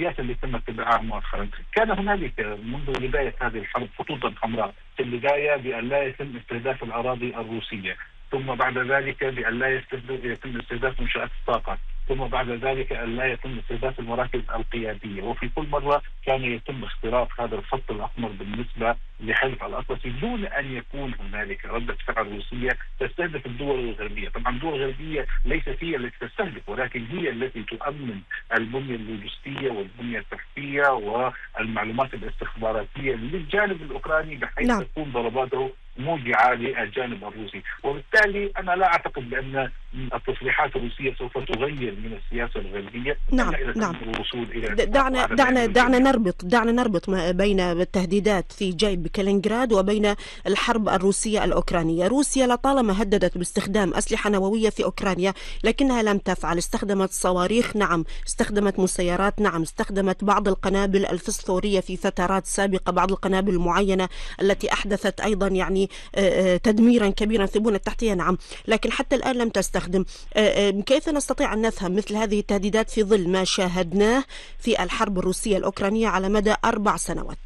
السياسة اللي تم اتباعها مؤخرا. كان هنالك منذ بداية هذه الحرب خطوطا حمراء، في البداية بأن لا يتم استهداف الأراضي الروسية، ثم بعد ذلك بأن لا يتم استهداف منشآت الطاقة، ثم بعد ذلك أن لا يتم استهداف المراكز القيادية. وفي كل مرة كان يتم اختراق هذا الخط الأحمر بالنسبة لحلف الأطلسي دون أن يكون هنالك ردة فعل روسية تستهدف الدول الغربية. طبعا الدول الغربية ليست هي التي تستهدف، ولكن هي التي تؤمن البنية اللوجستية والبنية التحتية والمعلومات الاستخباراتية للجانب الأوكراني، بحيث تكون ضرباته موجعة للجانب الروسي. وبالتالي أنا لا أعتقد بأن التصريحات الروسية سوف تغير من السياسة الغربية. نعم. الوصول إلى دعنا نربط ما بين التهديدات في جيب كالينغراد وبين الحرب الروسية الأوكرانية. روسيا لطالما هددت باستخدام أسلحة نووية في أوكرانيا لكنها لم تفعل. استخدمت صواريخ، نعم، استخدمت مسيرات، نعم، استخدمت بعض القنابل الفسفورية في فترات سابقة، بعض القنابل المعينة التي أحدثت أيضا يعني تدميرا كبيرا في البنى التحتية، نعم، لكن حتى الآن لم تستخدم. كيف نستطيع أن نفهم مثل هذه التهديدات في ظل ما شاهدناه في الحرب الروسية الأوكرانية على مدى 4 سنوات؟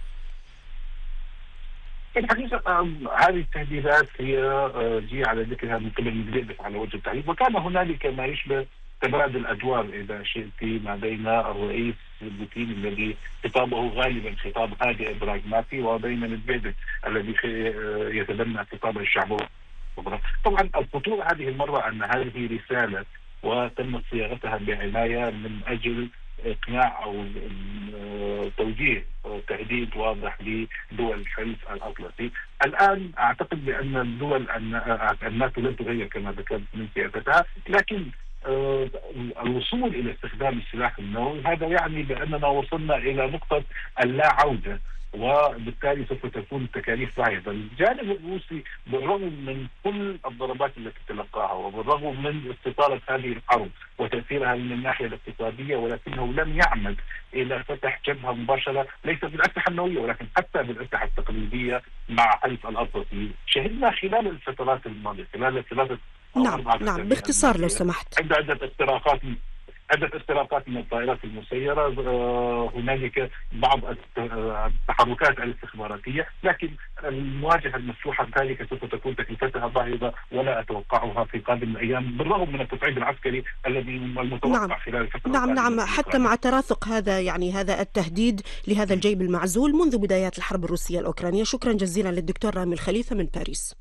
الحقيقة هذه التهديدات هي جاء على ذكرها من قبل مدفع على وجه التحديد، وكان هنالك ما يشبه تبادل أدوار إذا شئت ما بين الرئيس بوتين الذي خطابه غالبا خطاب هادئ براغماتي وبين ميدفيديف الذي يتبنى خطاب الشعب. طبعا الخطورة هذه المرة أن هذه رسالة وتم صياغتها بعناية من أجل إقناع أو توجيه تهديد واضح لدول الحلف الأطلسي. الآن أعتقد بأن الدول الناتو لن تغير كما ذكرت من سياستها، لكن الوصول إلى استخدام السلاح النووي هذا يعني بأننا وصلنا إلى نقطة اللا عودة، وبالتالي سوف تكون التكاليف باهظة. الجانب الروسي بالرغم من كل الضربات التي تلقاها وبالرغم من استطالة هذه الحرب وتأثيرها من الناحية الاقتصادية، ولكنه لم يعمد إلى فتح جبهة مباشرة ليس بالأسلحة النووية ولكن حتى بالأسلحة التقليدية مع حلف الأطلسي. شهدنا خلال الفترات الماضية، خلال الثلاث نعم باختصار لو سمحت، عدة استراقات من الطائرات المسيرة، هنالك بعض التحركات الاستخباراتية، لكن المواجهة المفتوحة ذلك سوف تكون تكلفتها باهظة ولا أتوقعها في قادم الأيام بالرغم من التصعيد العسكري الذي المتوقع خلال الفترة. نعم حتى مع تراثق هذا التهديد لهذا الجيب المعزول منذ بدايات الحرب الروسية الأوكرانية. شكرا جزيلا للدكتور رامي الخليفة من باريس.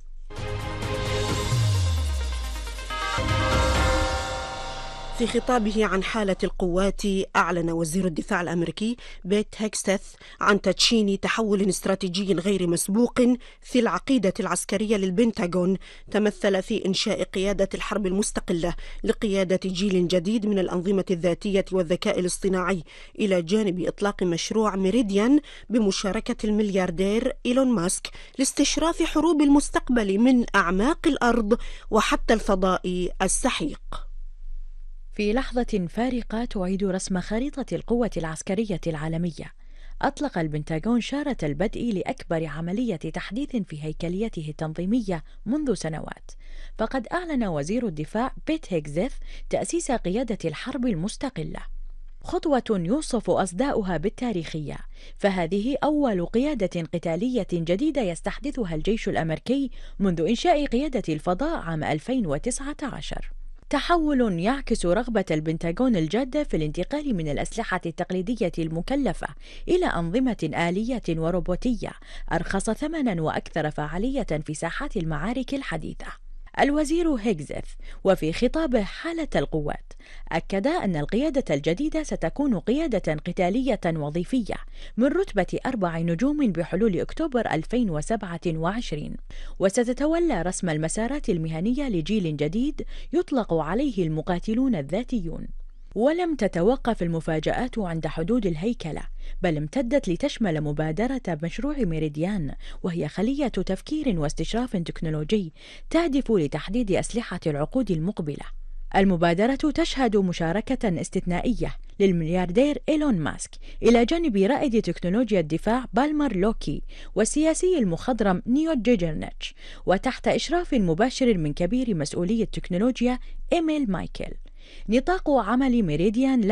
في خطابه عن حالة القوات أعلن وزير الدفاع الأمريكي بيت هيكستث عن تدشين تحول استراتيجي غير مسبوق في العقيدة العسكرية للبنتاغون تمثل في إنشاء قيادة الحرب المستقلة لقيادة جيل جديد من الأنظمة الذاتية والذكاء الاصطناعي إلى جانب إطلاق مشروع ميريديان بمشاركة الملياردير إيلون ماسك لاستشراف حروب المستقبل من أعماق الأرض وحتى الفضاء السحيق. في لحظة فارقة تعيد رسم خريطة القوة العسكرية العالمية، أطلق البنتاغون شارة البدء لأكبر عملية تحديث في هيكليته التنظيمية منذ سنوات، فقد أعلن وزير الدفاع بيت هيكستث تأسيس قيادة الحرب المستقلة، خطوة يوصف أصداؤها بالتاريخية، فهذه أول قيادة قتالية جديدة يستحدثها الجيش الأمريكي منذ إنشاء قيادة الفضاء عام 2019. تحول يعكس رغبة البنتاغون الجادة في الانتقال من الأسلحة التقليدية المكلفة إلى أنظمة آلية وروبوتية أرخص ثمناً وأكثر فعالية في ساحات المعارك الحديثة. الوزير هيكستث وفي خطابه حالة القوات أكد أن القيادة الجديدة ستكون قيادة قتالية وظيفية من رتبة 4 نجوم بحلول أكتوبر 2027، وستتولى رسم المسارات المهنية لجيل جديد يطلق عليه المقاتلون الذاتيون. ولم تتوقف المفاجآت عند حدود الهيكلة، بل امتدت لتشمل مبادرة مشروع ميريديان، وهي خلية تفكير واستشراف تكنولوجي تهدف لتحديد أسلحة العقود المقبلة. المبادرة تشهد مشاركة استثنائية للملياردير إيلون ماسك إلى جانب رائد تكنولوجيا الدفاع بالمر لوكي والسياسي المخضرم نيوت جيجرنيتش، وتحت إشراف مباشر من كبير مسؤولي التكنولوجيا إيميل مايكل. نطاق عمل ميريديان